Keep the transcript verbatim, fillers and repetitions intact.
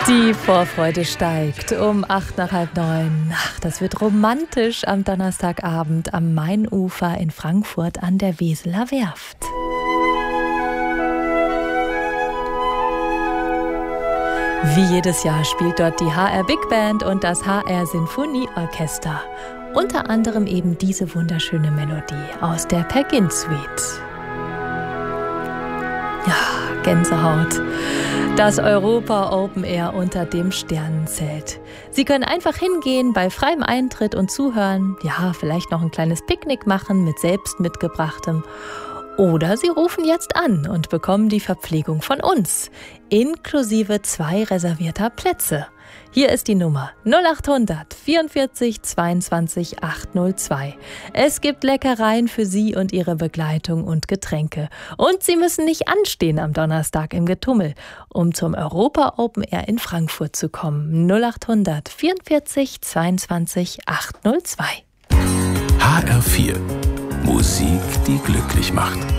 Die Vorfreude steigt um acht nach halb neun. Ach, das wird romantisch am Donnerstagabend am Mainufer in Frankfurt an der Weseler Werft. Wie jedes Jahr spielt dort die H R Big Band und das H R Sinfonieorchester. Unter anderem eben diese wunderschöne Melodie aus der Peer Gynt Suite. Ja, Gänsehaut. Das Europa Open Air unter dem Sternenzelt. Sie können einfach hingehen bei freiem Eintritt und zuhören. Ja, vielleicht noch ein kleines Picknick machen mit selbst mitgebrachtem. Oder Sie rufen jetzt an und bekommen die Verpflegung von uns, inklusive zwei reservierter Plätze. Hier ist die Nummer null acht hundert vierundvierzig zweiundzwanzig achthundertzwei. Es gibt Leckereien für Sie und Ihre Begleitung und Getränke. Und Sie müssen nicht anstehen am Donnerstag im Getummel, um zum Europa Open Air in Frankfurt zu kommen. null acht hundert vierundvierzig zweiundzwanzig achthundertzwei. H R vier. Musik, die glücklich macht.